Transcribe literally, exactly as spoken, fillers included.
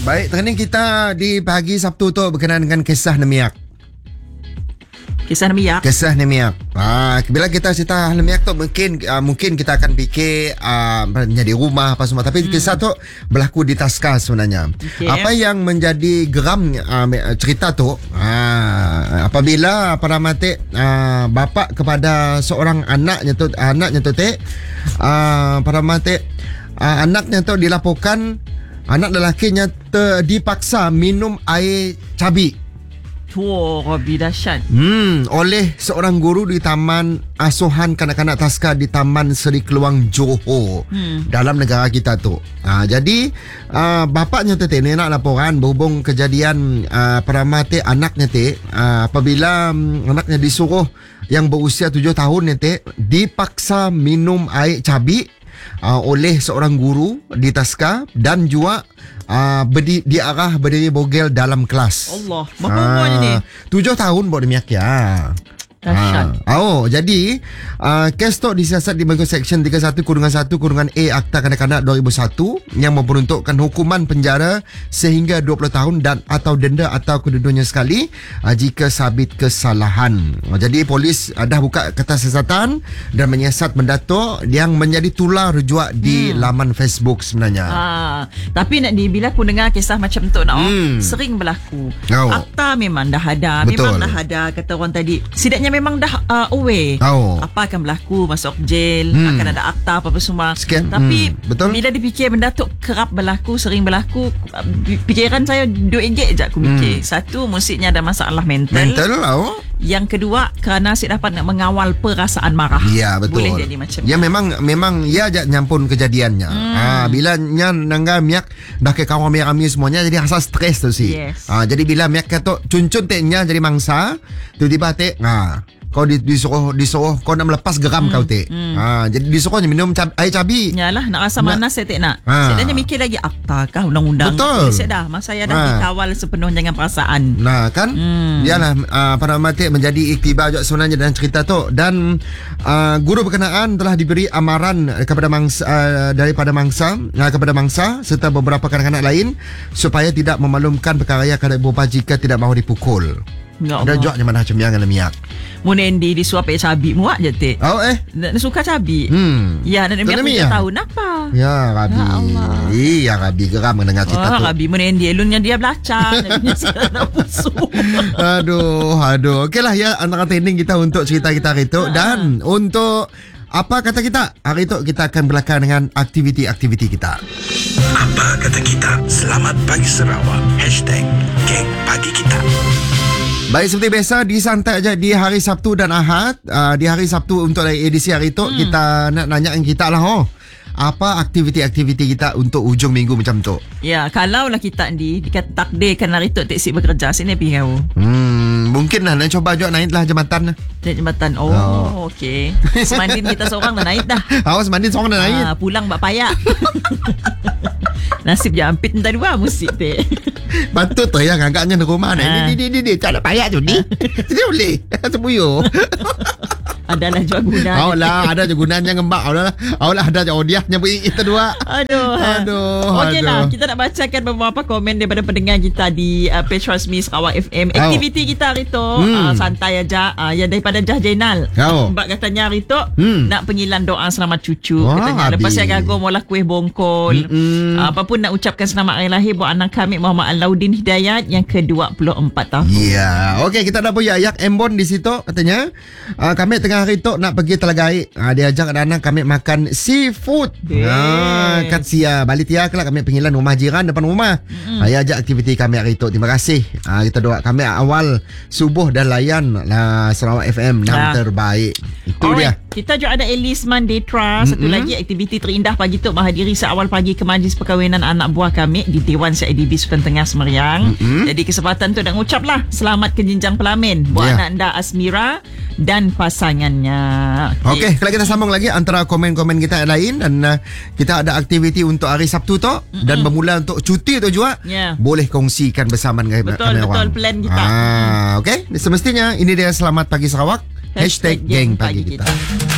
Baik, trending kita di pagi Sabtu tu berkenaan dengan kisah Nemiak. Kisah Nemiak. Kisah Nemiak. Ah, bila kita cerita Nemiak tu mungkin uh, mungkin kita akan fikir uh, menjadi rumah apa semua, tapi hmm. kisah tu berlaku di Tasca sebenarnya. Okay. Apa yang menjadi geram uh, cerita tu uh, apabila para mati uh, bapa kepada seorang anaknya tu anaknya tu te uh, para mati uh, anaknya tu dilaporkan anak lelakinya ter, dipaksa minum air cabi. Wah, Rabbi dahsyat. Hmm, oleh seorang guru di Taman Asuhan Kanak-kanak Tasca di Taman Seri Keluang Johor hmm. dalam negara kita tu. Ha, jadi uh, bapaknya tu ni nak laporan berhubung kejadian uh, peramati anaknya tu uh, apabila um, anaknya disuruh yang berusia tujuh tahun ni tu dipaksa minum air cabi uh, oleh seorang guru di Tasca dan juga Uh, berdi, diarah berdiri bogel dalam kelas. Allah, berapa umurnya ni? Tujuh tahun buat demiak ya. Dahsyat. Ha. Oh, jadi uh, kes tu disiasat di muka Seksyen tiga puluh satu kurungan satu kurungan A Akta Kanak-kanak dua ribu satu yang memperuntukkan hukuman penjara sehingga dua puluh tahun dan atau denda atau kedua-duanya sekali uh, jika sabit kesalahan. Uh, jadi polis uh, dah buka kertas siasatan dan menyiasat mendatuk yang menjadi tular rujuak di hmm. laman Facebook sebenarnya. Ha. Tapi nak di bila aku dengar kisah macam tu nak hmm. sering berlaku. Oh. Akta memang dah ada, betul. memang dah ada kata orang tadi. Sidaknya memang dah uh, aware oh. apa akan berlaku, masuk jail, hmm. akan ada akta apa-apa semua. Sekian. Tapi hmm. betul. bila dipikir benda tu kerap berlaku, sering berlaku, fikiran saya dua ejek je aku fikir. Hmm. Satu, musiknya ada masalah mental. Mental oh. Yang kedua, kerana si dapat nak mengawal perasaan marah. Ya, betul. Boleh jadi macam ya, memang memang ya je nyampun kejadiannya. Hmm. Ha, bila nya nangga miak dah ke kawan rami semuanya jadi asal stres tu si. Yes. Ha, jadi bila miak kata cuncun teknya jadi mangsa, tiba-tiba tek ha kau disuruh disuruh kau nak melepas geram hmm. kau tek. Hmm. Ha, jadi disuruhnya minum cab, air cabi. Yalah, nak rasa nak. manas saya tak nak. Ha. Saya dah mikir lagi akta kah undang-undang. Betul. Saya dah, masa saya dah ha. dikawal sepenuhnya dengan perasaan. Nah, kan? Hmm. Yalah uh, para mati menjadi iktibar juga sebenarnya dalam cerita tu dan uh, guru berkenaan telah diberi amaran kepada mangsa uh, daripada mangsa uh, kepada mangsa serta beberapa kanak-kanak lain supaya tidak memaklumkan perkara yang akan berupa jika tidak mahu dipukul. Ada juga yang mana macam yang dalam miak. Munendi disuap air cabi muak je tek. Oh eh. Nak suka cabi. Hmm. Ya, nak miak punya tahun apa? Ya, Rabi. Ya Allah. Iya, Rabi geram mendengar cerita oh, tu. Rabi Munendi elunnya dia belacar, dia sekarang pusu. aduh, aduh. Okeylah ya antara trending kita untuk cerita kita hari tu dan untuk apa kata kita? Hari itu kita akan belakang dengan aktiviti-aktiviti kita. Apa kata kita? Selamat Pagi Sarawak. Hashtag Geng Pagi Kita. Baik, seperti biasa disantai aja di hari Sabtu dan Ahad. Uh, di hari Sabtu untuk edisi hari itu hmm. kita nak nanya kita lah oh. Apa aktiviti-aktiviti kita untuk ujung minggu macam tu? Ya, kalau lah kita ni ditakdirkan hari tu taksi bekerja, sini pergi kau. Hmm, mungkin lah nak coba juga naik lah jambatan lah. Naik jambatan. Oh, oh. okey. Semandin kita seorang dah naik dah. Oh, semandin seorang dah naik. Ah, pulang bak payak. Nasib je hampir entah dua musik tu. Patut tu yang agaknya di rumah ni. Ni ni ni ni tak nak payak tu ni. Jadi boleh. Sebuyo. Adalah juga guna. Oh lah, ada juga gunanya ngembak. Oh lah, oh lah ada juga dia nyebut kita dua. Aduh. Aduh. Okeylah, kita nak bacakan beberapa komen daripada pendengar kita di uh, page rasmi Sarawak F M. Aktiviti oh. kita hari tu hmm. uh, santai aja. Uh, yang daripada Jah Jainal. Oh. Mbak katanya hari tu hmm. nak pengilan doa selamat cucu. Wah, katanya lepas saya gagal mula kuih bongkol. Uh, apa pun nak ucapkan selamat hari lahir buat anak kami Muhammad Alauddin Hidayat yang ke dua puluh empat tahun. Ya. Yeah. Okey, kita dah punya Ayak Embon di situ katanya. Uh, kami tengah hari tu nak pergi Telaga Air. Uh, dia ajak anak-anak kami makan seafood. Yes. Uh, kat sia balik tiar kelak kami penghilan rumah jiran depan rumah. Mm-hmm. Uh, dia ajak aktiviti kami hari tu. Terima kasih. Uh, kita doa kami awal subuh dan layan lah Sarawak F M yang ya. terbaik. Itu Alright. dia. Kita juga ada Elis Mandetra. Satu mm-hmm. lagi aktiviti terindah pagi tu menghadiri seawal pagi ke majlis perkahwinan anak buah kami di Dewan C I D B Sultan Tengah Semeriang. Mm-hmm. Jadi kesempatan tu nak ucaplah selamat ke jenjang pelamin buat yeah. anak anda Asmira dan pasangannya. Okey, okay, kalau kita sambung lagi antara komen-komen kita yang lain dan uh, kita ada aktiviti untuk hari Sabtu tu mm-hmm. dan bermula untuk cuti tu juga. Yeah. Boleh kongsikan bersama dengan betul, kami betul, orang. Betul, plan kita. Ah, okey, semestinya ini dia Selamat Pagi Sarawak. Hashtag, Hashtag Geng Pagi, Pagi Kita. kita.